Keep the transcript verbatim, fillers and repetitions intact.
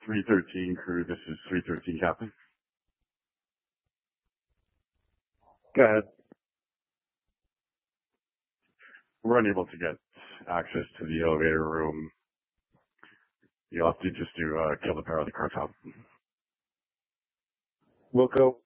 three thirteen crew, this is three thirteen Captain. Go ahead. We're unable to get access to the elevator room. You'll have to just do, uh, kill the power of the car top. We'll go